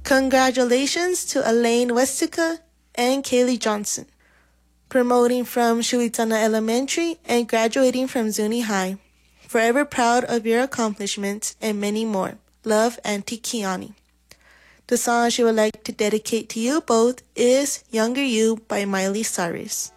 Congratulations to Elaine Westica and Kaylee Johnson, promoting from Shuitana Elementary and graduating from Zuni High. Forever proud of your accomplishments and many more. Love, Auntie Kiani. The song she would like to dedicate to you both is Younger You by Miley Cyrus.